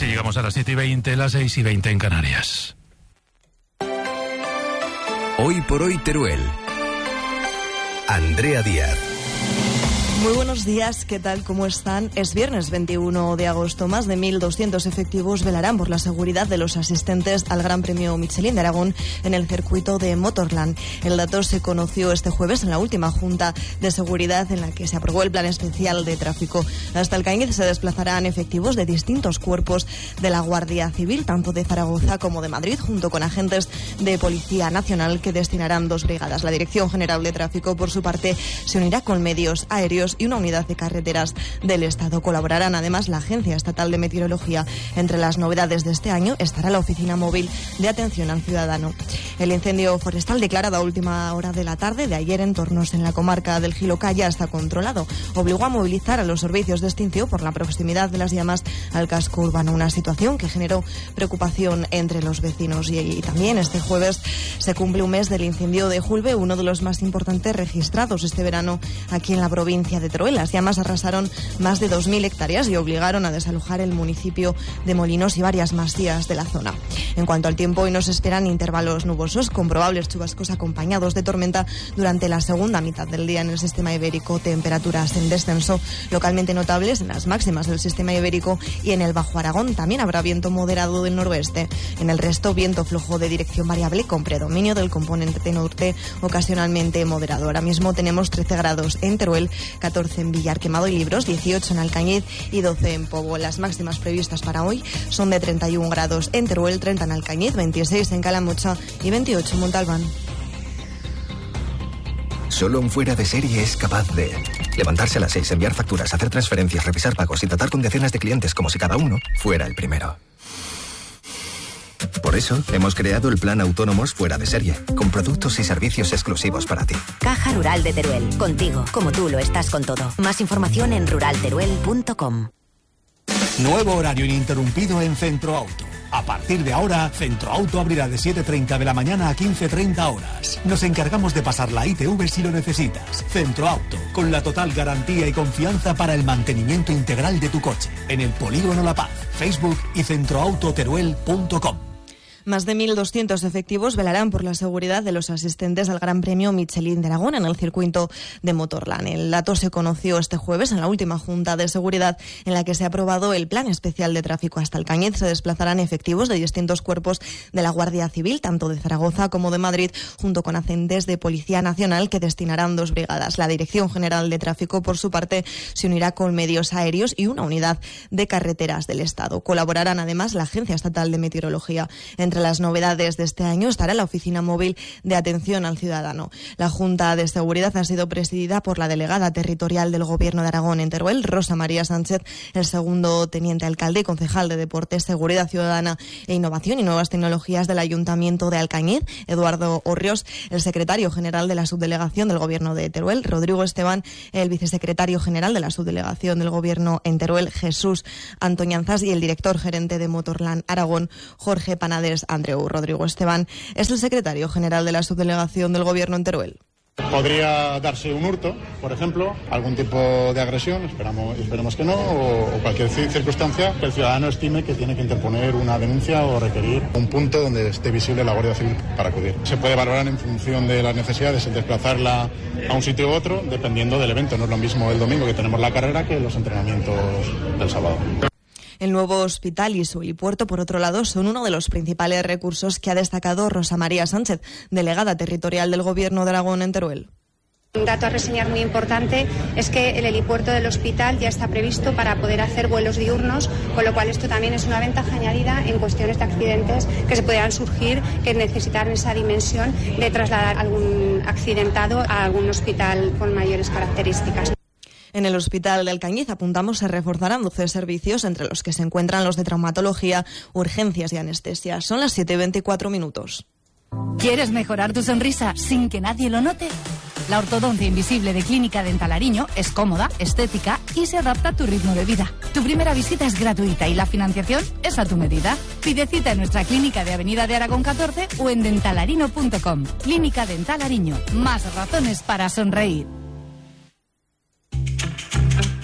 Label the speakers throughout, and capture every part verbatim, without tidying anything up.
Speaker 1: Así llegamos a las siete y veinte, las seis y veinte en Canarias.
Speaker 2: Hoy por hoy Teruel. Andrea Díaz.
Speaker 3: Muy buenos días, ¿qué tal? ¿Cómo están? Es viernes veintiuno de agosto. Más de mil doscientos efectivos velarán por la seguridad de los asistentes al Gran Premio Michelin de Aragón en el circuito de Motorland. El dato se conoció este jueves en la última Junta de Seguridad en la que se aprobó el Plan Especial de Tráfico. Hasta Alcañiz se desplazarán efectivos de distintos cuerpos de la Guardia Civil, tanto de Zaragoza como de Madrid, junto con agentes de Policía Nacional que destinarán dos brigadas. La Dirección General de Tráfico, por su parte, se unirá con medios aéreos y una unidad de carreteras del Estado. Colaborarán además la Agencia Estatal de Meteorología. Entre las novedades de este año estará la Oficina Móvil de Atención al Ciudadano. El incendio forestal declarado a última hora de la tarde de ayer en Tornos, en la comarca del Giloca, ya está controlado. Obligó a movilizar a los servicios de extinción por la proximidad de las llamas al casco urbano, una situación que generó preocupación entre los vecinos. Y, y también este jueves se cumple un mes del incendio de Julbe, uno de los más importantes registrados este verano aquí en la provincia de Teruel. Las llamas arrasaron más de dos mil hectáreas y obligaron a desalojar el municipio de Molinos y varias masías de la zona. En cuanto al tiempo, hoy nos esperan intervalos nubosos con probables chubascos acompañados de tormenta durante la segunda mitad del día en el sistema ibérico. Temperaturas en descenso localmente notables en las máximas del sistema ibérico y en el Bajo Aragón. También habrá viento moderado del noroeste. En el resto, viento flojo de dirección variable con predominio del componente norte, ocasionalmente moderado. Ahora mismo tenemos trece grados en Teruel, catorce en Villar Quemado y Libros, dieciocho en Alcañiz y doce en Pobo. Las máximas previstas para hoy son de treinta y un grados en Teruel, treinta en Alcañiz, veintiséis en Calamocha y veintiocho en Montalbán.
Speaker 2: Solo un fuera de serie es capaz de levantarse a las seis, enviar facturas, hacer transferencias, revisar pagos y tratar con decenas de clientes como si cada uno fuera el primero. Por eso, hemos creado el Plan Autónomos Fuera de Serie, con productos y servicios exclusivos para ti.
Speaker 4: Caja Rural de Teruel, contigo, como tú lo estás con todo. Más información en rural teruel punto com.
Speaker 5: Nuevo horario ininterrumpido en Centro Auto. A partir de ahora, Centro Auto abrirá de siete y treinta de la mañana a quince y treinta horas. Nos encargamos de pasar la I T V si lo necesitas. Centro Auto, con la total garantía y confianza para el mantenimiento integral de tu coche. En el Polígono La Paz, Facebook y centroautoteruel punto com.
Speaker 3: Más de mil doscientos efectivos velarán por la seguridad de los asistentes al Gran Premio Michelin de Aragón en el circuito de Motorland. El dato se conoció este jueves en la última Junta de Seguridad en la que se ha aprobado el Plan Especial de Tráfico. Hasta Alcañiz se desplazarán efectivos de distintos cuerpos de la Guardia Civil, tanto de Zaragoza como de Madrid, junto con agentes de Policía Nacional que destinarán dos brigadas. La Dirección General de Tráfico, por su parte, se unirá con medios aéreos y una unidad de carreteras del Estado. Colaborarán además la Agencia Estatal de Meteorología. Entre las novedades de este año estará la Oficina Móvil de Atención al Ciudadano. La Junta de Seguridad ha sido presidida por la delegada territorial del Gobierno de Aragón en Teruel, Rosa María Sánchez, el segundo teniente alcalde y concejal de Deportes, Seguridad Ciudadana e Innovación y Nuevas Tecnologías del Ayuntamiento de Alcañiz, Eduardo Orrios, el secretario general de la Subdelegación del Gobierno de Teruel, Rodrigo Esteban, el vicesecretario general de la Subdelegación del Gobierno en Teruel, Jesús Antoñanzas, y el director gerente de Motorland Aragón, Jorge Panadés Andreu. Rodrigo Esteban es el secretario general de la Subdelegación del Gobierno en Teruel.
Speaker 6: Podría darse un hurto, por ejemplo, algún tipo de agresión, esperamos, esperemos que no, o, o cualquier circunstancia que el ciudadano estime que tiene que interponer una denuncia o requerir un punto donde esté visible la Guardia Civil para acudir. Se puede valorar en función de las necesidades el desplazarla a un sitio u otro, dependiendo del evento. No es lo mismo el domingo que tenemos la carrera que los entrenamientos del sábado.
Speaker 3: El nuevo hospital y su helipuerto, por otro lado, son uno de los principales recursos que ha destacado Rosa María Sánchez, delegada territorial del Gobierno de Aragón en Teruel.
Speaker 7: Un dato a reseñar muy importante es que el helipuerto del hospital ya está previsto para poder hacer vuelos diurnos, con lo cual esto también es una ventaja añadida en cuestiones de accidentes que se podrían surgir, que necesitan esa dimensión de trasladar algún accidentado a algún hospital con mayores características.
Speaker 3: En el Hospital de Alcañiz, apuntamos, se reforzarán doce servicios, entre los que se encuentran los de traumatología, urgencias y anestesia. Son las siete y veinticuatro minutos.
Speaker 8: ¿Quieres mejorar tu sonrisa sin que nadie lo note? La ortodoncia invisible de Clínica Dental Ariño es cómoda, estética y se adapta a tu ritmo de vida. Tu primera visita es gratuita y la financiación es a tu medida. Pide cita en nuestra clínica de Avenida de Aragón catorce o en dentalarino punto com. Clínica Dental Ariño. Más razones para sonreír.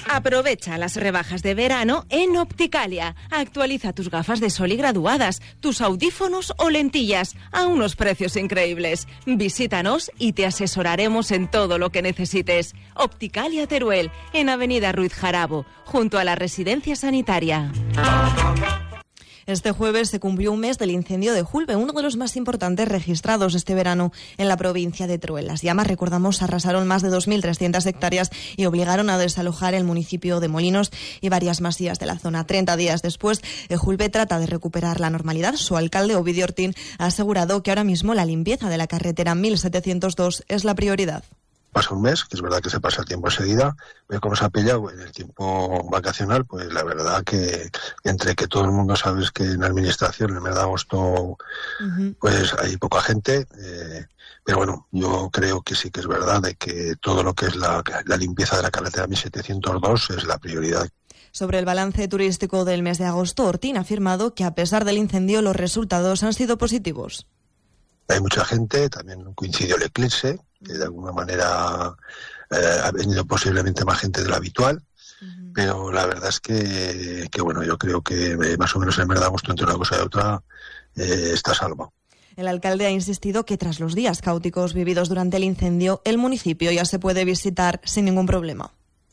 Speaker 9: Aprovecha las rebajas de verano en Opticalia. Actualiza tus gafas de sol y graduadas, tus audífonos o lentillas a unos precios increíbles. Visítanos y te asesoraremos en todo lo que necesites. Opticalia Teruel, en Avenida Ruiz Jarabo, junto a la residencia sanitaria.
Speaker 3: Este jueves se cumplió un mes del incendio de Julbe, uno de los más importantes registrados este verano en la provincia de Teruel. Las llamas, recordamos, arrasaron más de dos mil trescientas hectáreas y obligaron a desalojar el municipio de Molinos y varias masías de la zona. Treinta días después, Julbe trata de recuperar la normalidad. Su alcalde, Ovidio Ortín, ha asegurado que ahora mismo la limpieza de la carretera mil setecientos dos es la prioridad.
Speaker 10: Pasa un mes, que es verdad que se pasa el tiempo enseguida, pero como se ha pillado en el tiempo vacacional, pues la verdad que entre que todo el mundo sabe que en la administración en el mes de agosto uh-huh. pues hay poca gente, eh, pero bueno, yo creo que sí que es verdad de que todo lo que es la, la limpieza de la carretera mil setecientos dos es la prioridad.
Speaker 3: Sobre el balance turístico del mes de agosto, Ortín ha afirmado que a pesar del incendio los resultados han sido positivos.
Speaker 10: Hay mucha gente, también coincidió el eclipse, que de alguna manera eh, ha venido posiblemente más gente de lo habitual, uh-huh. pero la verdad es que, que bueno, yo creo que eh, más o menos en el mes de agosto, entre una cosa y otra, eh, está salvo.
Speaker 3: El alcalde ha insistido que tras los días caóticos vividos durante el incendio, el municipio ya se puede visitar sin ningún problema.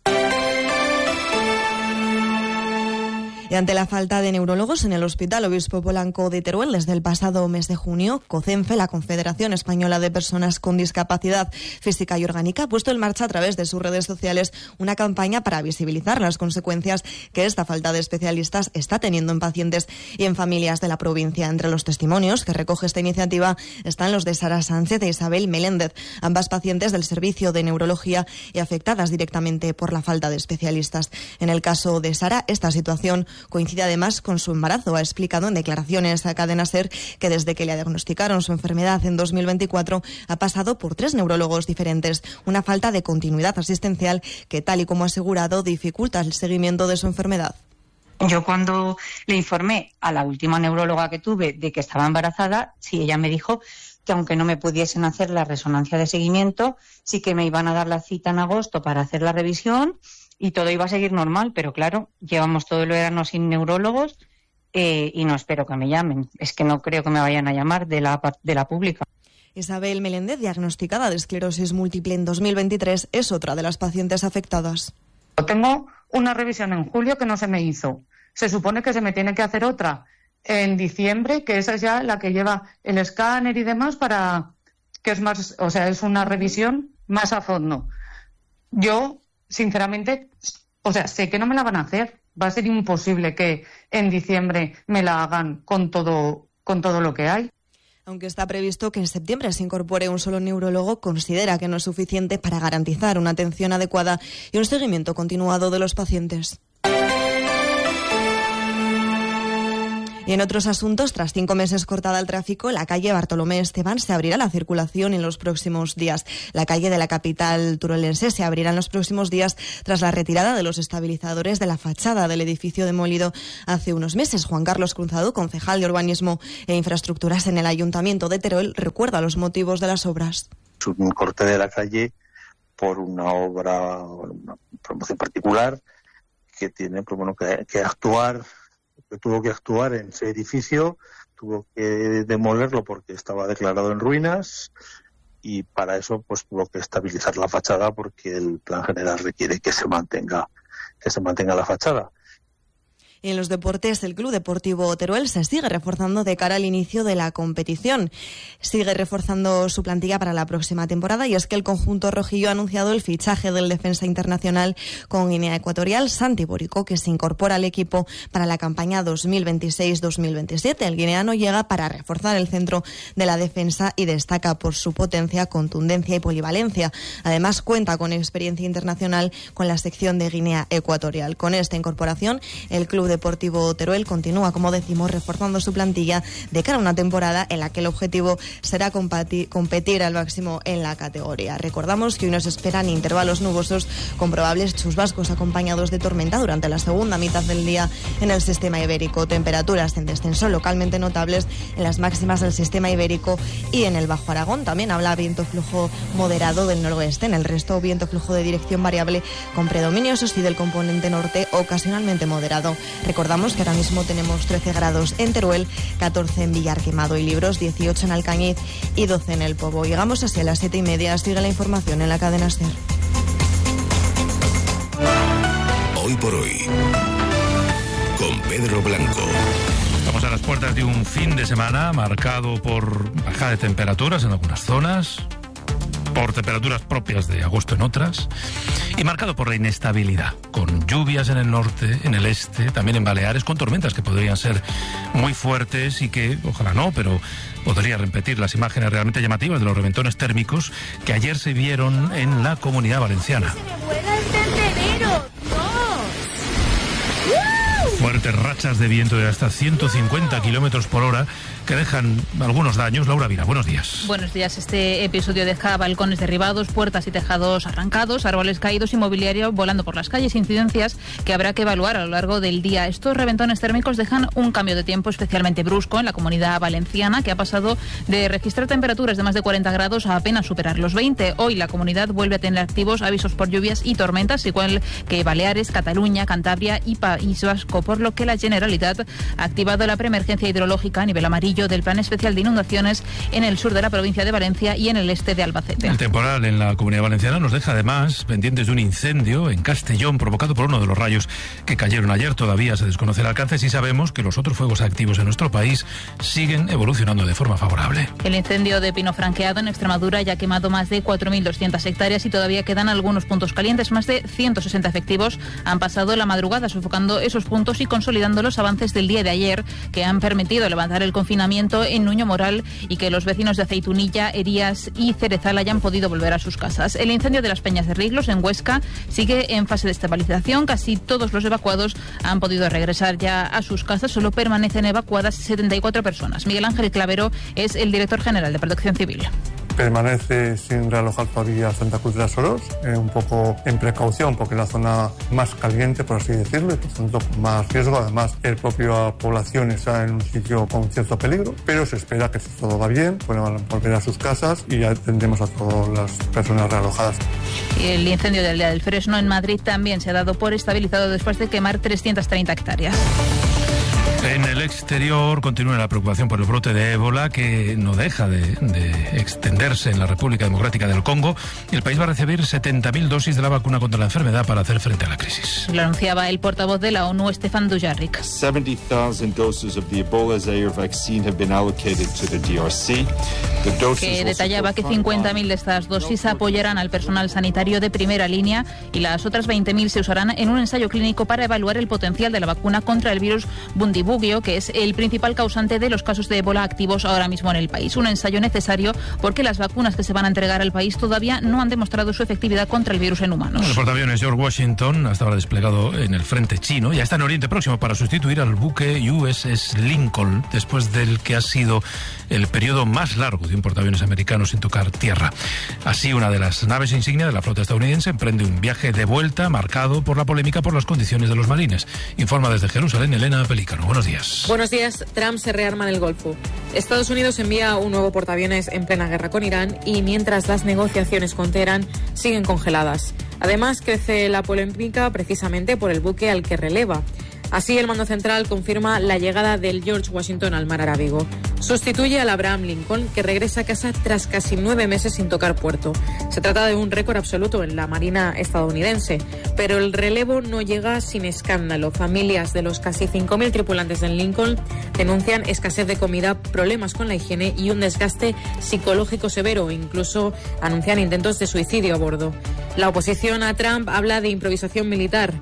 Speaker 3: Y ante la falta de neurólogos en el Hospital Obispo Polanco de Teruel desde el pasado mes de junio, COCENFE, la Confederación Española de Personas con Discapacidad Física y Orgánica, ha puesto en marcha a través de sus redes sociales una campaña para visibilizar las consecuencias que esta falta de especialistas está teniendo en pacientes y en familias de la provincia. Entre los testimonios que recoge esta iniciativa están los de Sara Sánchez e Isabel Meléndez, ambas pacientes del servicio de neurología y afectadas directamente por la falta de especialistas. En el caso de Sara, esta situación coincide además con su embarazo. Ha explicado en declaraciones a Cadena SER que desde que le diagnosticaron su enfermedad en dos mil veinticuatro ha pasado por tres neurólogos diferentes. Una falta de continuidad asistencial que, tal y como ha asegurado, dificulta el seguimiento de su enfermedad.
Speaker 11: Yo cuando le informé a la última neuróloga que tuve de que estaba embarazada, sí, ella me dijo que aunque no me pudiesen hacer la resonancia de seguimiento, sí que me iban a dar la cita en agosto para hacer la revisión y todo iba a seguir normal, pero claro, llevamos todo el verano sin neurólogos eh, y no espero que me llamen. Es que no creo que me vayan a llamar de la, de la pública.
Speaker 3: Isabel Meléndez, diagnosticada de esclerosis múltiple en dos mil veintitrés, es otra de las pacientes afectadas.
Speaker 11: Tengo una revisión en julio que no se me hizo. Se supone que se me tiene que hacer otra en diciembre, que esa es ya la que lleva el escáner y demás para que es más, o sea, es una revisión más a fondo. Yo sinceramente, o sea, sé que no me la van a hacer. Va a ser imposible que en diciembre me la hagan con todo, con todo lo que hay.
Speaker 3: Aunque está previsto que en septiembre se incorpore un solo neurólogo, considera que no es suficiente para garantizar una atención adecuada y un seguimiento continuado de los pacientes. Y en otros asuntos, tras cinco meses cortada al tráfico, la calle Bartolomé Esteban se abrirá a la circulación en los próximos días. La calle de la capital turolense se abrirá en los próximos días tras la retirada de los estabilizadores de la fachada del edificio demolido hace unos meses. Juan Carlos Cruzado, concejal de Urbanismo e Infraestructuras en el Ayuntamiento de Teruel, recuerda los motivos de las obras.
Speaker 12: Es un corte de la calle por una obra, una promoción particular que tiene pues, bueno, que, que actuar... que tuvo que actuar en ese edificio, tuvo que demolerlo porque estaba declarado en ruinas y para eso pues tuvo que estabilizar la fachada porque el plan general requiere que se mantenga, que se mantenga la fachada.
Speaker 3: Y en los deportes, el Club Deportivo Teruel se sigue reforzando de cara al inicio de la competición. Sigue reforzando su plantilla para la próxima temporada y es que el conjunto rojillo ha anunciado el fichaje del defensa internacional con Guinea Ecuatorial, Santi Boricó, que se incorpora al equipo para la campaña dos mil veintiséis dos mil veintisiete. El guineano llega para reforzar el centro de la defensa y destaca por su potencia, contundencia y polivalencia. Además, cuenta con experiencia internacional con la sección de Guinea Ecuatorial. Con esta incorporación, el club Club Deportivo Teruel continúa, como decimos, reforzando su plantilla de cara a una temporada en la que el objetivo será compati- competir al máximo en la categoría. Recordamos que hoy nos esperan intervalos nubosos con probables chubascos acompañados de tormenta durante la segunda mitad del día en el sistema ibérico. Temperaturas en descenso localmente notables en las máximas del sistema ibérico y en el Bajo Aragón. También habla viento flujo moderado del noroeste. En el resto, viento flujo de dirección variable con predominio, eso sí, del componente norte, ocasionalmente moderado. Recordamos que ahora mismo tenemos trece grados en Teruel, catorce en Villar Quemado y Libros, dieciocho en Alcañiz y doce en El Pobo. Llegamos así a las siete y media. Sigue la información en la cadena SER.
Speaker 13: Hoy por hoy, con Pedro Blanco.
Speaker 1: Estamos a las puertas de un fin de semana marcado por bajada de temperaturas en algunas zonas, por temperaturas propias de agosto en otras, y marcado por la inestabilidad, con lluvias en el norte, en el este, también en Baleares, con tormentas que podrían ser muy fuertes y que, ojalá no, pero podría repetir las imágenes realmente llamativas de los reventones térmicos que ayer se vieron en la Comunidad Valenciana. Fuertes rachas de viento de hasta ciento cincuenta kilómetros por hora que dejan algunos daños. Laura Vila, buenos días.
Speaker 14: Buenos días. Este episodio deja balcones derribados, puertas y tejados arrancados, árboles caídos y mobiliario volando por las calles, incidencias que habrá que evaluar a lo largo del día. Estos reventones térmicos dejan un cambio de tiempo especialmente brusco en la Comunidad Valenciana, que ha pasado de registrar temperaturas de más de cuarenta grados a apenas superar los veinte. Hoy la comunidad vuelve a tener activos avisos por lluvias y tormentas, igual que Baleares, Cataluña, Cantabria y País Vasco, por lo que la Generalitat ha activado la preemergencia hidrológica a nivel amarillo del Plan Especial de Inundaciones en el sur de la provincia de Valencia y en el este de Albacete.
Speaker 1: El temporal en la Comunidad Valenciana nos deja además pendientes de un incendio en Castellón provocado por uno de los rayos que cayeron ayer. Todavía se desconoce el alcance y sabemos que los otros fuegos activos en nuestro país siguen evolucionando de forma favorable.
Speaker 14: El incendio de Pino Franqueado en Extremadura ya ha quemado más de cuatro mil doscientas hectáreas y todavía quedan algunos puntos calientes. Más de ciento sesenta efectivos han pasado la madrugada sofocando esos puntos y consolidando los avances del día de ayer, que han permitido levantar el confinamiento en Nuño Moral y que los vecinos de Aceitunilla, Erías y Cerezal hayan podido volver a sus casas. El incendio de las Peñas de Riglos en Huesca sigue en fase de estabilización. Casi todos los evacuados han podido regresar ya a sus casas. Solo permanecen evacuadas setenta y cuatro personas. Miguel Ángel Clavero es el director general de Protección Civil.
Speaker 15: Permanece sin realojar todavía Santa Cruz de las Oros, eh, un poco en precaución porque es la zona más caliente, por así decirlo, y por tanto con más riesgo. Además, la propia población está en un sitio con cierto peligro, pero se espera que si todo va bien, puedan volver a sus casas y ya tendremos a todas las personas realojadas.
Speaker 14: Y el incendio del Día del Fresno en Madrid también se ha dado por estabilizado después de quemar trescientas treinta hectáreas.
Speaker 1: En el exterior continúa la preocupación por el brote de ébola que no deja de, de extenderse en la República Democrática del Congo. El país va a recibir setenta mil dosis de la vacuna contra la enfermedad para hacer frente a la crisis.
Speaker 14: Lo anunciaba el portavoz de la ONU, Stefan Dujarric.
Speaker 16: seventy thousand doses of the Ebola Zaire vaccine have been allocated to the D R C. The doses
Speaker 14: que detallaba que cincuenta mil de estas dosis apoyarán al personal sanitario de primera línea y las otras veinte mil se usarán en un ensayo clínico para evaluar el potencial de la vacuna contra el virus Bundibugyo, que es el principal causante de los casos de ébola activos ahora mismo en el país. Un ensayo necesario porque las vacunas que se van a entregar al país todavía no han demostrado su efectividad contra el virus en humanos.
Speaker 1: El portaaviones George Washington, hasta ahora desplegado en el frente chino, ya está en Oriente Próximo para sustituir al buque U S S Lincoln, después del que ha sido el periodo más largo de un portaaviones americano sin tocar tierra. Así, una de las naves insignia de la flota estadounidense emprende un viaje de vuelta marcado por la polémica por las condiciones de los marines. Informa desde Jerusalén Elena Pelícano. Buenos días.
Speaker 17: Buenos días. Trump se rearma en el Golfo. Estados Unidos envía un nuevo portaaviones en plena guerra con Irán y mientras las negociaciones con Teherán siguen congeladas. Además, crece la polémica precisamente por el buque al que releva. Así, el mando central confirma la llegada del George Washington al mar Arábigo. Sustituye al Abraham Lincoln, que regresa a casa tras casi nueve meses sin tocar puerto. Se trata de un récord absoluto en la Marina estadounidense, pero el relevo no llega sin escándalo. Familias de los casi cinco mil tripulantes del Lincoln denuncian escasez de comida, problemas con la higiene y un desgaste psicológico severo. Incluso anuncian intentos de suicidio a bordo. La oposición a Trump habla de improvisación militar.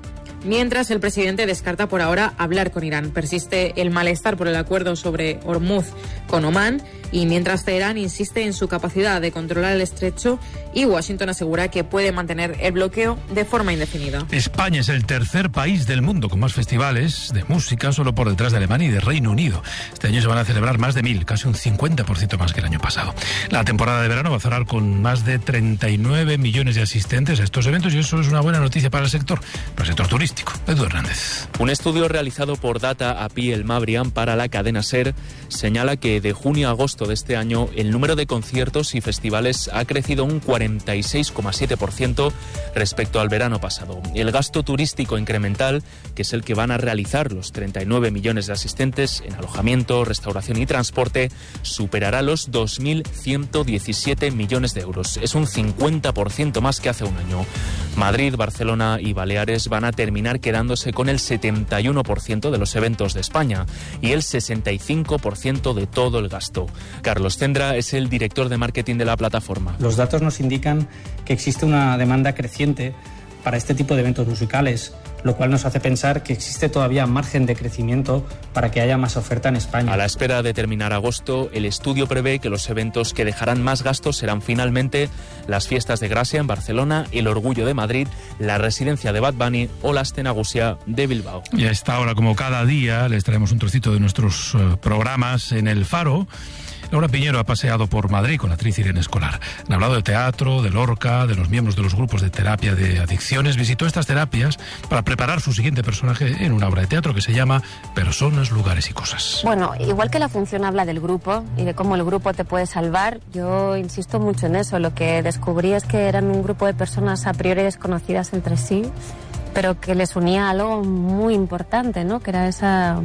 Speaker 17: Mientras, el presidente descarta por ahora hablar con Irán. Persiste el malestar por el acuerdo sobre Hormuz con Omán y mientras Teherán insiste en su capacidad de controlar el estrecho y Washington asegura que puede mantener el bloqueo de forma indefinida.
Speaker 1: España es el tercer país del mundo con más festivales de música, solo por detrás de Alemania y de Reino Unido. Este año se van a celebrar más de mil, casi un cincuenta por ciento más que el año pasado. La temporada de verano va a cerrar con más de treinta y nueve millones de asistentes a estos eventos y eso es una buena noticia para el sector, para el sector turístico. Edu Hernández.
Speaker 18: Un estudio realizado por Data A P I El Mabrian para la cadena SER señala que de junio a agosto de este año el número de conciertos y festivales ha crecido un cuarenta y seis coma siete por ciento respecto al verano pasado. El gasto turístico incremental, que es el que van a realizar los treinta y nueve millones de asistentes en alojamiento, restauración y transporte, superará los dos mil ciento diecisiete millones de euros. Es un cincuenta por ciento más que hace un año. Madrid, Barcelona y Baleares van a terminar quedándose con el setenta y uno por ciento de los eventos de España y el sesenta y cinco por ciento de todo el gasto. Carlos Cendra es el director de marketing de la plataforma.
Speaker 19: Los datos nos indican que existe una demanda creciente para este tipo de eventos musicales, lo cual nos hace pensar que existe todavía margen de crecimiento para que haya más oferta en España.
Speaker 18: A la espera de terminar agosto, el estudio prevé que los eventos que dejarán más gastos serán finalmente las fiestas de Gracia en Barcelona, el Orgullo de Madrid, la residencia de Bad Bunny o la Astenagusia de Bilbao.
Speaker 1: Y a esta hora, como cada día, les traemos un trocito de nuestros uh, programas en El Faro. Laura Piñero ha paseado por Madrid con la actriz Irene Escolar. Han hablado de teatro, de Lorca, de los miembros de los grupos de terapia de adicciones. Visitó estas terapias para preparar su siguiente personaje en una obra de teatro que se llama Personas, Lugares y Cosas.
Speaker 20: Bueno, igual que la función habla del grupo y de cómo el grupo te puede salvar, yo insisto mucho en eso. Lo que descubrí es que eran un grupo de personas a priori desconocidas entre sí, pero que les unía algo muy importante, ¿no? Que era esa...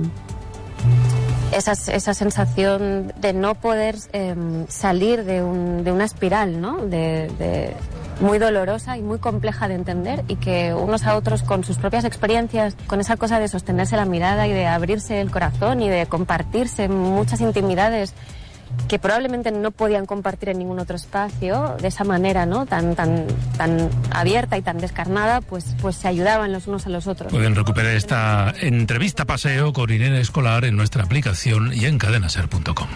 Speaker 20: Esa, esa sensación de no poder eh, salir de, un, de una espiral, ¿no? De, de muy dolorosa y muy compleja de entender y que unos a otros con sus propias experiencias, con esa cosa de sostenerse la mirada y de abrirse el corazón y de compartirse muchas intimidades que probablemente no podían compartir en ningún otro espacio, de esa manera, ¿no? Tan, tan, tan abierta y tan descarnada, pues, pues se ayudaban los unos a los otros.
Speaker 1: Pueden recuperar esta entrevista paseo con Irene Escolar en nuestra aplicación y en cadena ser punto com.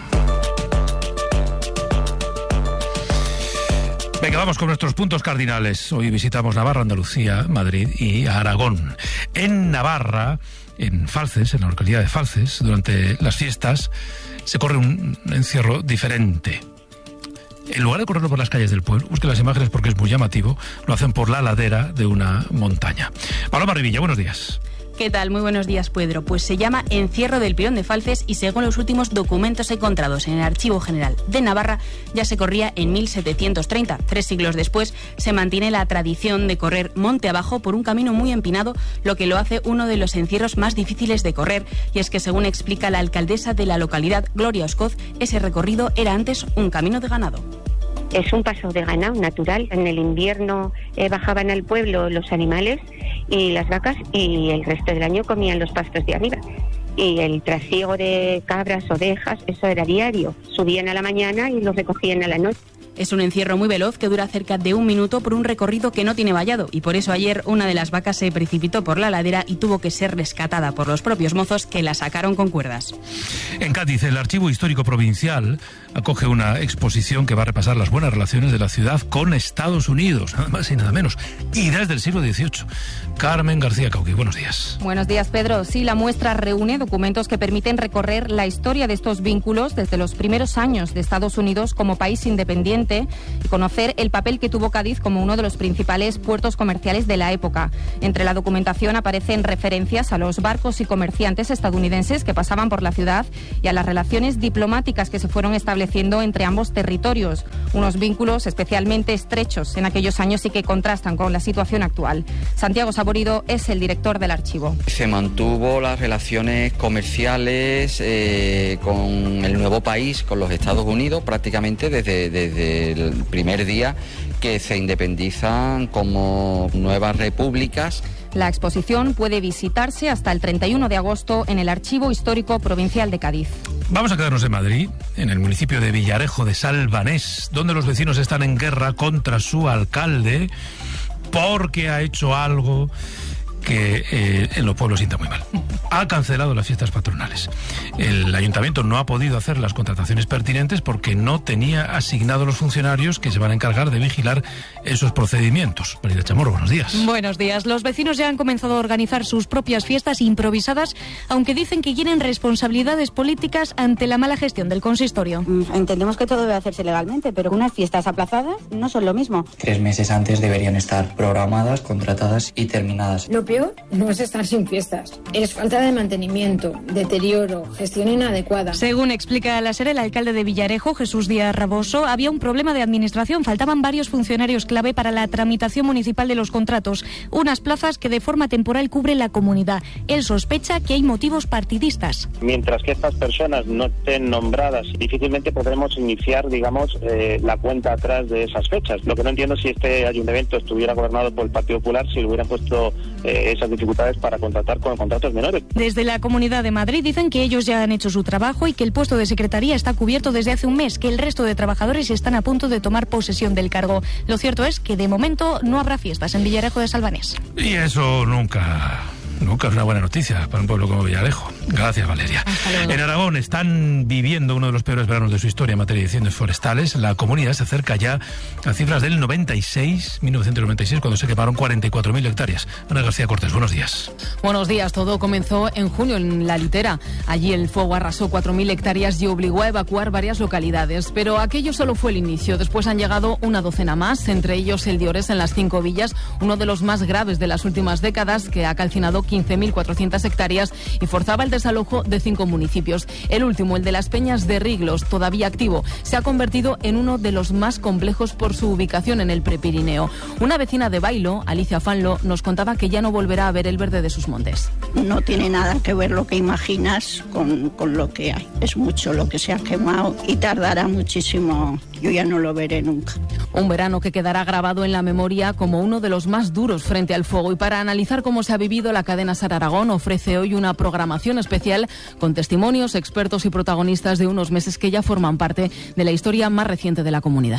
Speaker 1: Venga, vamos con nuestros puntos cardinales. Hoy visitamos Navarra, Andalucía, Madrid y Aragón. En Navarra, en Falces, en la localidad de Falces, durante las fiestas, se corre un encierro diferente. En lugar de correrlo por las calles del pueblo, busquen las imágenes porque es muy llamativo, lo hacen por la ladera de una montaña. Paloma Rivilla, buenos días.
Speaker 21: ¿Qué tal? Muy buenos días, Pedro. Pues se llama Encierro del Pirón de Falces y según los últimos documentos encontrados en el Archivo General de Navarra, ya se corría en mil setecientos treinta. Tres siglos después se mantiene la tradición de correr monte abajo por un camino muy empinado, lo que lo hace uno de los encierros más difíciles de correr. Y es que, según explica la alcaldesa de la localidad, Gloria Oscoz, ese recorrido era antes un camino de ganado.
Speaker 22: Es un paso de ganado natural. En el invierno eh, bajaban al pueblo los animales y las vacas y el resto del año comían los pastos de arriba. Y el trasiego de cabras, ovejas, eso era diario. Subían a la mañana y los recogían a la noche.
Speaker 21: Es un encierro muy veloz que dura cerca de un minuto por un recorrido que no tiene vallado y por eso ayer una de las vacas se precipitó por la ladera y tuvo que ser rescatada por los propios mozos que la sacaron con cuerdas.
Speaker 1: En Cádiz, el Archivo Histórico Provincial acoge una exposición que va a repasar las buenas relaciones de la ciudad con Estados Unidos, nada más y nada menos, y desde el siglo dieciocho. Carmen García Cauqui, buenos días.
Speaker 23: Buenos días, Pedro. Sí, la muestra reúne documentos que permiten recorrer la historia de estos vínculos desde los primeros años de Estados Unidos como país independiente y conocer el papel que tuvo Cádiz como uno de los principales puertos comerciales de la época. Entre la documentación aparecen referencias a los barcos y comerciantes estadounidenses que pasaban por la ciudad y a las relaciones diplomáticas que se fueron estableciendo entre ambos territorios, unos vínculos especialmente estrechos en aquellos años y que contrastan con la situación actual. Santiago Saborido es el director del archivo.
Speaker 24: Se mantuvo las relaciones comerciales eh, con el nuevo país, con los Estados Unidos, prácticamente desde, desde el primer día que se independizan como nuevas repúblicas.
Speaker 23: La exposición puede visitarse hasta el treinta y uno de agosto en el Archivo Histórico Provincial de Cádiz.
Speaker 1: Vamos a quedarnos en Madrid, en el municipio de Villarejo de Salvanés, donde los vecinos están en guerra contra su alcalde porque ha hecho algo que eh, en los pueblos sienta muy mal. Ha cancelado las fiestas patronales. El ayuntamiento no ha podido hacer las contrataciones pertinentes porque no tenía asignados los funcionarios que se van a encargar de vigilar esos procedimientos. Marida Chamorro, buenos días.
Speaker 2: Buenos días. Los vecinos ya han comenzado a organizar sus propias fiestas improvisadas, aunque dicen que quieren responsabilidades políticas ante la mala gestión del consistorio.
Speaker 4: Entendemos que todo debe hacerse legalmente, pero unas fiestas aplazadas no son lo mismo.
Speaker 5: Tres meses antes deberían estar programadas, contratadas y terminadas.
Speaker 6: Lo peor no es estar sin fiestas, es falta de mantenimiento, deterioro, gestión inadecuada.
Speaker 2: Según explica la SER, el alcalde de Villarejo, Jesús Díaz Raboso, había un problema de administración. Faltaban varios funcionarios clave para la tramitación municipal de los contratos, unas plazas que de forma temporal cubren la comunidad. Él sospecha que hay motivos partidistas.
Speaker 25: Mientras que estas personas no estén nombradas, difícilmente podremos iniciar, digamos, eh, la cuenta atrás de esas fechas. Lo que no entiendo es si este ayuntamiento estuviera gobernado por el Partido Popular, si le hubieran puesto eh, esas dificultades para contratar con contratos menores.
Speaker 2: Desde la Comunidad de Madrid dicen que ellos ya han hecho su trabajo y que el puesto de secretaría está cubierto desde hace un mes, que el resto de trabajadores están a punto de tomar posesión del cargo. Lo cierto es que de momento no habrá fiestas en Villarejo de Salvanés.
Speaker 1: Y eso nunca... Nunca es una buena noticia para un pueblo como Villarejo. Gracias, Valeria. En Aragón están viviendo uno de los peores veranos de su historia en materia de incendios forestales. La comunidad se acerca ya a cifras del noventa y seis, mil novecientos noventa y seis, cuando se quemaron cuarenta y cuatro mil hectáreas. Ana García Cortés, buenos días.
Speaker 26: Buenos días. Todo comenzó en junio en La Litera. Allí el fuego arrasó cuatro mil hectáreas y obligó a evacuar varias localidades. Pero aquello solo fue el inicio. Después han llegado una docena más, entre ellos el Diores en las Cinco Villas, uno de los más graves de las últimas décadas, que ha calcinado quince mil cuatrocientas hectáreas y forzaba el desalojo de cinco municipios. El último, el de las Peñas de Riglos, todavía activo, se ha convertido en uno de los más complejos por su ubicación en el Prepirineo. Una vecina de Bailo, Alicia Fanlo, nos contaba que ya no volverá a ver el verde de sus montes.
Speaker 27: No tiene nada que ver lo que imaginas con, con lo que hay. Es mucho lo que se ha quemado y tardará muchísimo. Yo ya no lo veré nunca.
Speaker 26: Un verano que quedará grabado en la memoria como uno de los más duros frente al fuego. Y para analizar cómo se ha vivido, la cadena SER Aragón ofrece hoy una programación especial con testimonios, expertos y protagonistas de unos meses que ya forman parte de la historia más reciente de la comunidad.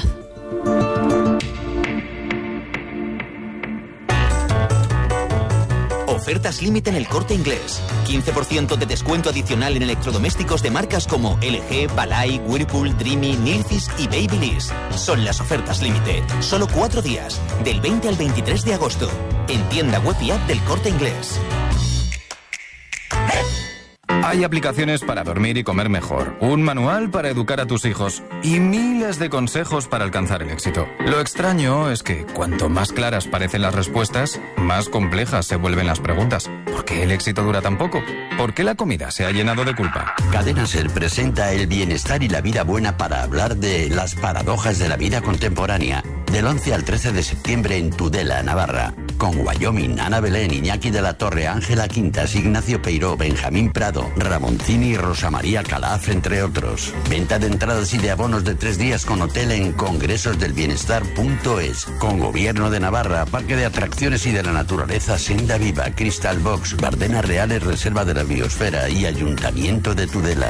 Speaker 28: Ofertas límite en El Corte Inglés. quince por ciento de descuento adicional en electrodomésticos de marcas como L G, Balay, Whirlpool, Dreamy, Nilfisk y Babyliss. Son las ofertas límite. Solo cuatro días, del veinte al veintitrés de agosto. En tienda web y app del Corte Inglés.
Speaker 29: Hay aplicaciones para dormir y comer mejor, un manual para educar a tus hijos y miles de consejos para alcanzar el éxito. Lo extraño es que cuanto más claras parecen las respuestas, más complejas se vuelven las preguntas. ¿Por qué el éxito dura tan poco? ¿Por qué la comida se ha llenado de culpa?
Speaker 30: Cadena SER presenta el bienestar y la vida buena para hablar de las paradojas de la vida contemporánea. Del once al trece de septiembre en Tudela, Navarra. Con Wyoming, Ana Belén, Iñaki de la Torre, Ángela Quintas, Ignacio Peiró, Benjamín Prado, Ramoncini y Rosa María Calaf, entre otros. Venta de entradas y de abonos de tres días con hotel en congresosdelbienestar punto es. Con Gobierno de Navarra, Parque de Atracciones y de la Naturaleza, Senda Viva, Crystal Box, Bardenas Reales, Reserva de la Biosfera y Ayuntamiento de Tudela.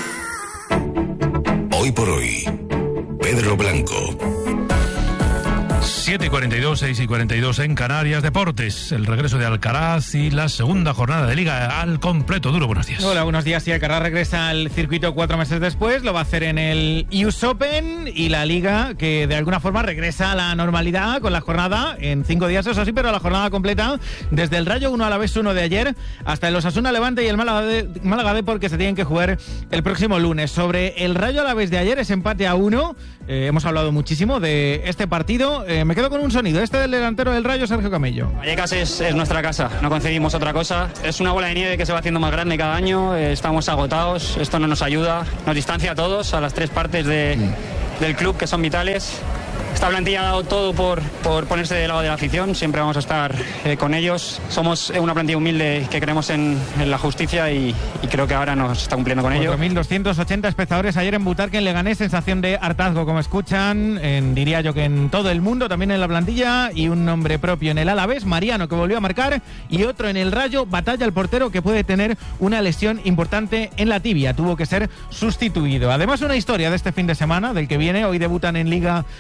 Speaker 13: Hoy por hoy, Pedro Blanco.
Speaker 1: siete y cuarenta y dos, seis y cuarenta y dos en Canarias. Deportes, el regreso de Alcaraz y la segunda jornada de Liga al completo. Duro, buenos días.
Speaker 31: Hola, buenos días. Sí, Alcaraz regresa al circuito cuatro meses después. Lo va a hacer en el U S Open y la Liga, que de alguna forma regresa a la normalidad con la jornada en cinco días, eso sí, pero la jornada completa desde el Rayo uno Alavés uno de ayer hasta el Osasuna Levante y el Málaga de, Málaga de porque se tienen que jugar el próximo lunes. Sobre el Rayo Alavés de ayer, es empate a uno. Eh, hemos hablado muchísimo de este partido. Eh, me quedo con un sonido, este del delantero del Rayo, Sergio Camello.
Speaker 32: Vallecas es, es nuestra casa, no concebimos otra cosa. Es una bola de nieve que se va haciendo más grande cada año, eh, estamos agotados, esto no nos ayuda, nos distancia a todos, a las tres partes de, del club que son vitales. Esta plantilla ha dado todo por, por ponerse del lado de la afición, siempre vamos a estar eh, con ellos. Somos una plantilla humilde que creemos en, en la justicia y, y creo que ahora nos está cumpliendo con ello.
Speaker 31: cuatro mil doscientos ochenta espectadores ayer en Butarque, en Leganés, sensación de hartazgo, como escuchan, en, diría yo que en todo el mundo, también en la plantilla, y un nombre propio en el Alavés, Mariano, que volvió a marcar, y otro en el Rayo, Batalla, el portero, que puede tener una lesión importante en la tibia, tuvo que ser sustituido. Además, una historia de este fin de semana, del que viene, hoy debutan en Liga Betis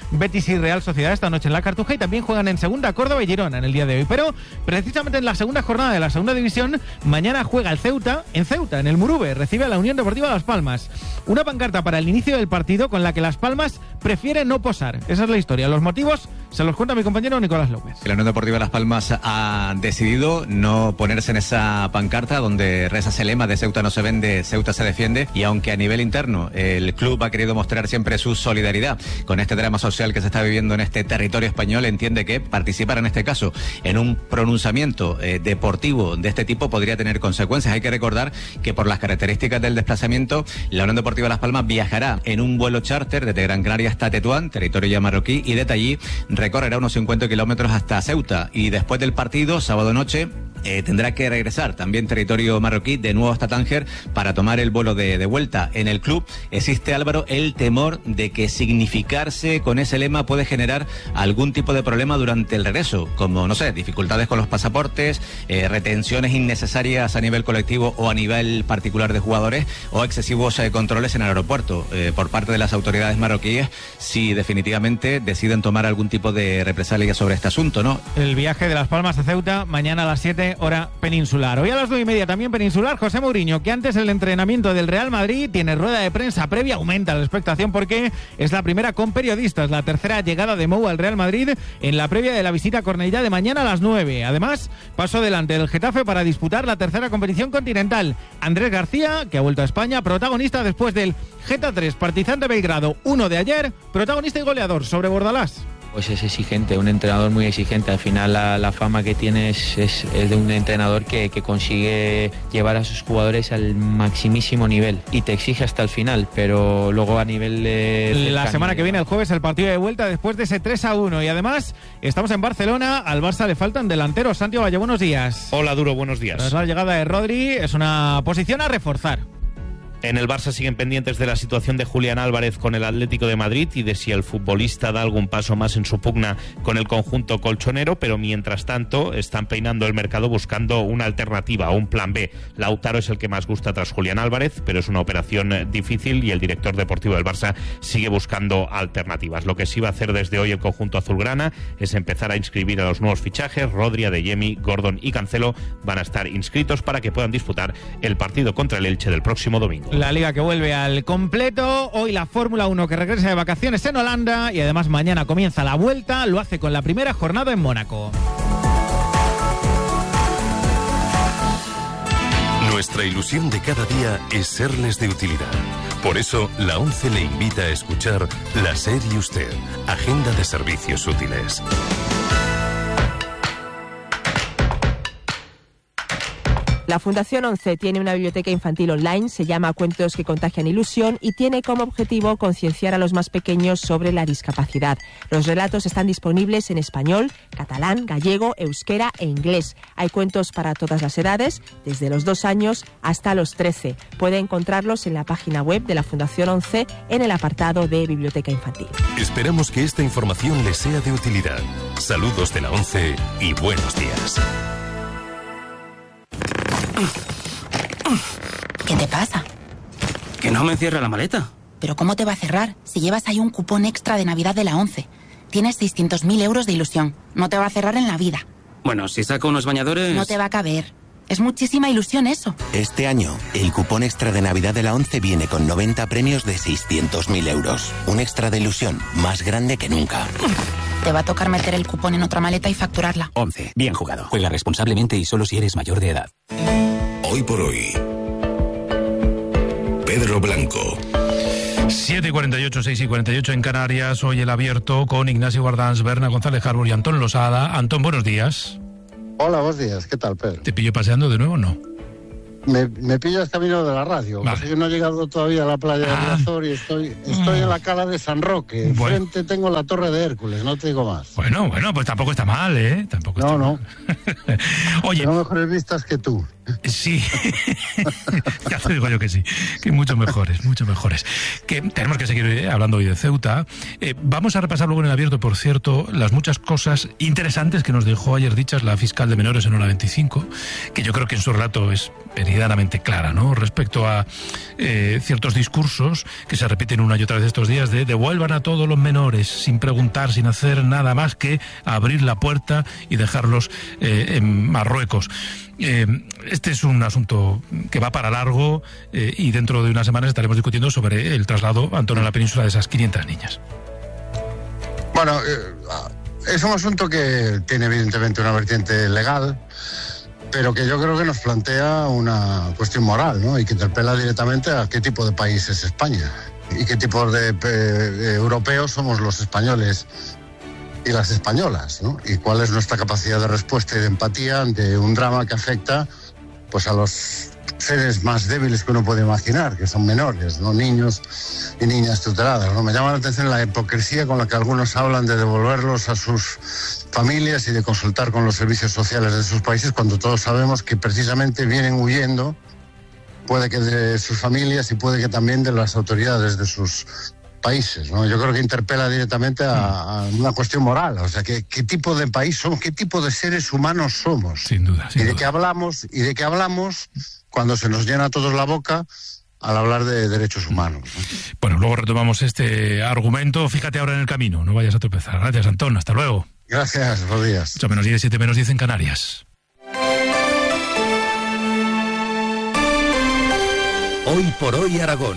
Speaker 31: Betis y Real Sociedad esta noche en la Cartuja, y también juegan en segunda Córdoba y Girona en el día de hoy. Pero precisamente en la segunda jornada de la segunda división, mañana juega el Ceuta en Ceuta, en el Murube, recibe a la Unión Deportiva Las Palmas. Una pancarta para el inicio del partido con la que Las Palmas prefiere no posar. Esa es la historia. Los motivos se los cuenta mi compañero Nicolás López.
Speaker 3: La Unión Deportiva Las Palmas ha decidido no ponerse en esa pancarta donde reza ese lema de Ceuta no se vende, Ceuta se defiende, y aunque a nivel interno el club ha querido mostrar siempre su solidaridad con este drama social que se está viviendo en este territorio español, entiende que participar en este caso en un pronunciamiento eh, deportivo de este tipo podría tener consecuencias. Hay que recordar que por las características del desplazamiento, la Unión Deportiva Las Palmas viajará en un vuelo charter desde Gran Canaria hasta Tetuán, territorio ya marroquí, y desde allí recorrerá unos cincuenta kilómetros hasta Ceuta, y después del partido, sábado noche, Eh, tendrá que regresar también territorio marroquí de nuevo hasta Tánger para tomar el vuelo de, de vuelta. En el club existe, Álvaro, el temor de que significarse con ese lema puede generar algún tipo de problema durante el regreso, como, no sé, dificultades con los pasaportes, eh, retenciones innecesarias a nivel colectivo o a nivel particular de jugadores, o excesivos eh, controles en el aeropuerto eh, por parte de las autoridades marroquíes, si definitivamente deciden tomar algún tipo de represalia sobre este asunto, ¿no?
Speaker 31: El viaje de Las Palmas a Ceuta mañana a las siete, hora peninsular. Hoy a las nueve y media también peninsular, José Mourinho, que antes el entrenamiento del Real Madrid tiene rueda de prensa previa, aumenta la expectación porque es la primera con periodistas, la tercera llegada de Mou al Real Madrid en la previa de la visita a Cornellá de mañana a las nueve. Además, paso adelante del Getafe para disputar la tercera competición continental. Andrés García, que ha vuelto a España, protagonista después del Geta tres, Partizan de Belgrado uno de ayer, protagonista y goleador sobre Bordalás.
Speaker 7: Pues es exigente, un entrenador muy exigente. Al final la, la fama que tiene es, es, es de un entrenador que, que consigue llevar a sus jugadores al maximísimo nivel y te exige hasta el final, pero luego a nivel de...
Speaker 31: La semana que viene, el jueves, el partido de vuelta después de ese tres a uno, y además estamos en Barcelona, al Barça le faltan delanteros. Santiago Valle, buenos días.
Speaker 8: Hola, Duro, buenos días.
Speaker 31: Tras la llegada de Rodri, es una posición a reforzar.
Speaker 8: En el Barça siguen pendientes de la situación de Julián Álvarez con el Atlético de Madrid y de si el futbolista da algún paso más en su pugna con el conjunto colchonero, pero mientras tanto están peinando el mercado buscando una alternativa, un plan B. Lautaro es el que más gusta tras Julián Álvarez, pero es una operación difícil y el director deportivo del Barça sigue buscando alternativas. Lo que sí va a hacer desde hoy el conjunto azulgrana es empezar a inscribir a los nuevos fichajes. Rodri, Adeyemi, Gordon y Cancelo van a estar inscritos para que puedan disputar el partido contra el Elche del próximo domingo.
Speaker 31: La Liga que vuelve al completo, hoy la Fórmula uno que regresa de vacaciones en Holanda, y además mañana comienza la vuelta, lo hace con la primera jornada en Mónaco.
Speaker 13: Nuestra ilusión de cada día es serles de utilidad. Por eso, la ONCE le invita a escuchar La SER y Usted, Agenda de Servicios Útiles.
Speaker 9: La Fundación ONCE tiene una biblioteca infantil online, se llama Cuentos que contagian ilusión y tiene como objetivo concienciar a los más pequeños sobre la discapacidad. Los relatos están disponibles en español, catalán, gallego, euskera e inglés. Hay cuentos para todas las edades, desde los dos años hasta los trece. Puede encontrarlos en la página web de la Fundación ONCE en el apartado de Biblioteca Infantil.
Speaker 13: Esperamos que esta información les sea de utilidad. Saludos de la ONCE y buenos días.
Speaker 10: ¿Qué te pasa?
Speaker 11: Que no me cierra la maleta.
Speaker 10: ¿Pero cómo te va a cerrar si llevas ahí un cupón extra de Navidad de la ONCE? Tienes seiscientos mil euros de ilusión. No te va a cerrar en la vida.
Speaker 11: Bueno, si saco unos bañadores...
Speaker 10: No te va a caber. Es muchísima ilusión eso.
Speaker 12: Este año, el cupón extra de Navidad de la ONCE viene con noventa premios de seiscientos mil euros. Un extra de ilusión más grande que nunca.
Speaker 10: Te va a tocar meter el cupón en otra maleta y facturarla.
Speaker 11: ONCE. Bien jugado. Juega responsablemente y solo si eres mayor de edad.
Speaker 13: Hoy por hoy, Pedro Blanco.
Speaker 1: siete y cuarenta y ocho, seis y cuarenta y ocho en Canarias. Hoy el abierto con Ignacio Guardans, Berna González Harbour y Antón Losada. Antón, buenos días.
Speaker 14: Hola, buenos días. ¿Qué tal, Pedro?
Speaker 1: ¿Te pillo paseando de nuevo o no?
Speaker 14: Me, me pillas camino de la radio. Vale. Yo no he llegado todavía a la playa ah. de Riazor y estoy, estoy mm. en la cala de San Roque. Bueno. Enfrente tengo la Torre de Hércules, no te digo más.
Speaker 1: Bueno, bueno, pues tampoco está mal, ¿eh? Tampoco
Speaker 14: no,
Speaker 1: está
Speaker 14: no.
Speaker 1: mal. Oye.
Speaker 14: Tengo mejores vistas que tú.
Speaker 1: Sí, ya te digo yo que sí, que mucho mejores, mucho mejores. Que tenemos que seguir hablando hoy de Ceuta. Eh, vamos a repasar luego en el abierto, por cierto, las muchas cosas interesantes que nos dejó ayer dichas la fiscal de menores en Hora veinticinco, que yo creo que en su relato es meridianamente clara, ¿no? Respecto a eh, ciertos discursos que se repiten una y otra vez estos días de devuelvan a todos los menores sin preguntar, sin hacer nada más que abrir la puerta y dejarlos eh, en Marruecos. Eh, este es un asunto que va para largo eh, y dentro de unas semanas estaremos discutiendo sobre el traslado, Antonio, a la península de esas quinientas niñas.
Speaker 14: Bueno, eh, es un asunto que tiene evidentemente una vertiente legal, pero que yo creo que nos plantea una cuestión moral, ¿no? Y que interpela directamente a qué tipo de país es España y qué tipo de eh, europeos somos los españoles y las españolas, ¿no? Y cuál es nuestra capacidad de respuesta y de empatía ante un drama que afecta pues a los seres más débiles que uno puede imaginar, que son menores, ¿no? Niños y niñas tuteladas, ¿no? Me llama la atención la hipocresía con la que algunos hablan de devolverlos a sus familias y de consultar con los servicios sociales de sus países, cuando todos sabemos que precisamente vienen huyendo, puede que de sus familias y puede que también de las autoridades de sus países, ¿no? Yo creo que interpela directamente a, a una cuestión moral, o sea, ¿qué, qué tipo de país somos, qué tipo de seres humanos somos?
Speaker 1: Sin duda, sin
Speaker 14: y de
Speaker 1: duda.
Speaker 14: qué hablamos, y de qué hablamos cuando se nos llena a todos la boca al hablar de derechos humanos, ¿no?
Speaker 1: Bueno, luego retomamos este argumento. Fíjate ahora en el camino, no vayas a tropezar. Gracias, Antón, hasta luego.
Speaker 14: Gracias, buenos días.
Speaker 1: ocho menos diez, siete menos diez en Canarias.
Speaker 4: Hoy por hoy Aragón.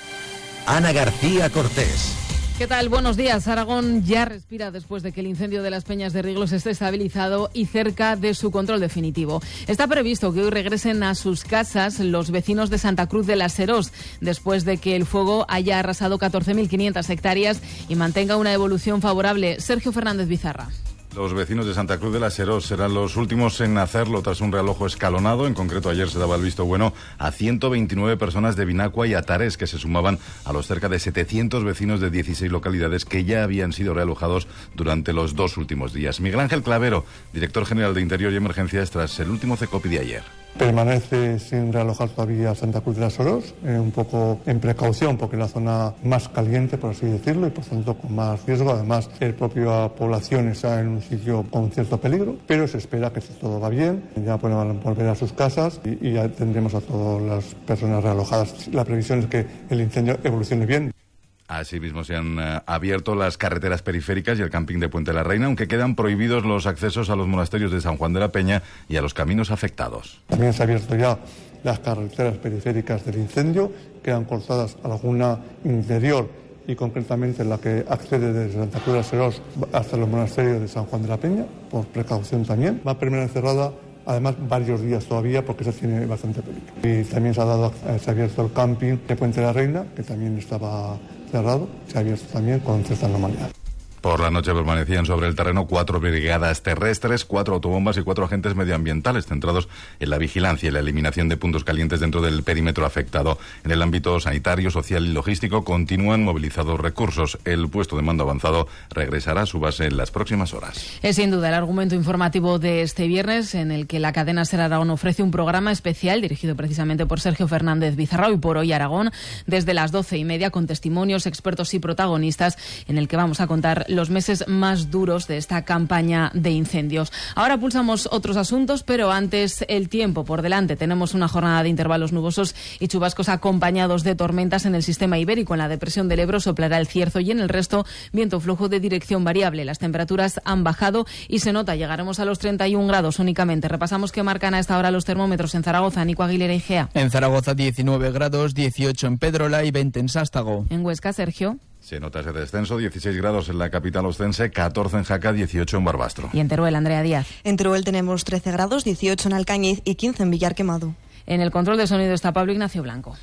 Speaker 4: Ana García Cortés.
Speaker 26: ¿Qué tal? Buenos días. Aragón ya respira después de que el incendio de las Peñas de Riglos esté estabilizado y cerca de su control definitivo. Está previsto que hoy regresen a sus casas los vecinos de Santa Cruz de la Serós, después de que el fuego haya arrasado catorce mil quinientas hectáreas y mantenga una evolución favorable. Sergio Fernández Bizarra.
Speaker 5: Los vecinos de Santa Cruz de la Serós serán los últimos en hacerlo tras un realojo escalonado. En concreto, ayer se daba el visto bueno a ciento veintinueve personas de Binacua y Atares, que se sumaban a los cerca de setecientos vecinos de dieciséis localidades que ya habían sido realojados durante los dos últimos días. Miguel Ángel Clavero, director general de Interior y Emergencias, tras el último CECOPI de ayer.
Speaker 15: Permanece sin realojar todavía Santa Cruz de la Serós, eh, un poco en precaución porque es la zona más caliente, por así decirlo, y por tanto con más riesgo. Además, la propia población está en un sitio con cierto peligro, pero se espera que si todo va bien, ya puedan volver a sus casas y, y ya tendremos a todas las personas realojadas. La previsión es que el incendio evolucione bien.
Speaker 5: Asimismo, se han uh, abierto las carreteras periféricas y el camping de Puente la Reina, aunque quedan prohibidos los accesos a los monasterios de San Juan de la Peña y a los caminos afectados.
Speaker 15: También se han abierto ya las carreteras periféricas del incendio, quedan cortadas alguna interior y concretamente la que accede desde Santa Cruz de la Serós hasta los monasterios de San Juan de la Peña, por precaución también. Va a permanecer cerrada además varios días todavía porque eso tiene bastante peligro. Y también se ha, dado, se ha abierto el camping de Puente la Reina, que también estaba cerrado, se ha abierto también con cierta normalidad.
Speaker 5: Por la noche permanecían sobre el terreno cuatro brigadas terrestres, cuatro autobombas y cuatro agentes medioambientales centrados en la vigilancia y la eliminación de puntos calientes dentro del perímetro afectado. En el ámbito sanitario, social y logístico continúan movilizados recursos. El puesto de mando avanzado regresará a su base en las próximas horas.
Speaker 26: Es sin duda el argumento informativo de este viernes, en el que la cadena SER Aragón ofrece un programa especial dirigido precisamente por Sergio Fernández Bizarra, Hoy por Hoy Aragón, desde las doce y media, con testimonios, expertos y protagonistas, en el que vamos a contar los meses más duros de esta campaña de incendios. Ahora pulsamos otros asuntos, pero antes el tiempo por delante. Tenemos una jornada de intervalos nubosos y chubascos acompañados de tormentas en el sistema ibérico. En la depresión del Ebro soplará el cierzo y en el resto viento flujo de dirección variable. Las temperaturas han bajado y se nota, llegaremos a los treinta y un grados únicamente. Repasamos qué marcan a esta hora los termómetros en Zaragoza, Nico Aguilera y Gea.
Speaker 16: En Zaragoza diecinueve grados, dieciocho en Pedrola y veinte en Sástago.
Speaker 26: En Huesca, Sergio.
Speaker 5: Se nota ese descenso, dieciséis grados en la capital ostense, catorce en Jaca, dieciocho en Barbastro.
Speaker 26: Y en Teruel, Andrea Díaz.
Speaker 17: En Teruel tenemos trece grados, dieciocho en Alcañiz y quince en Villar Quemado.
Speaker 26: En el control de sonido está Pablo Ignacio Blanco.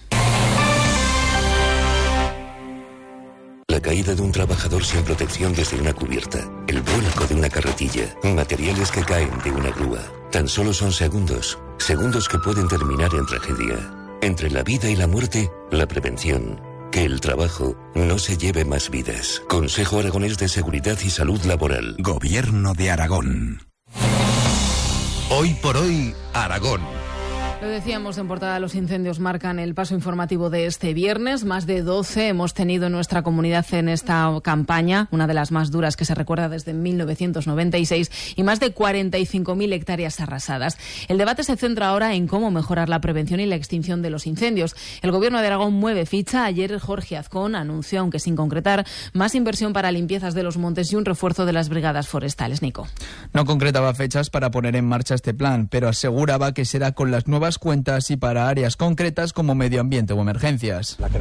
Speaker 18: La caída de un trabajador sin protección desde una cubierta, el vuelco de una carretilla, materiales que caen de una grúa. Tan solo son segundos, segundos que pueden terminar en tragedia. Entre la vida y la muerte, la prevención. Que el trabajo no se lleve más vidas. Consejo Aragonés de Seguridad y Salud Laboral.
Speaker 4: Gobierno de Aragón. Hoy por hoy, Aragón.
Speaker 26: Lo decíamos en portada, los incendios marcan el paso informativo de este viernes. Más de doce hemos tenido en nuestra comunidad en esta campaña, una de las más duras que se recuerda desde mil novecientos noventa y seis, y más de cuarenta y cinco mil hectáreas arrasadas. El debate se centra ahora en cómo mejorar la prevención y la extinción de los incendios. El Gobierno de Aragón mueve ficha. Ayer Jorge Azcón anunció, aunque sin concretar, más inversión para limpiezas de los montes y un refuerzo de las brigadas forestales. Nico.
Speaker 16: No concretaba fechas para poner en marcha este plan, pero aseguraba que será con las nuevas cuentas y para áreas concretas como medio ambiente o emergencias.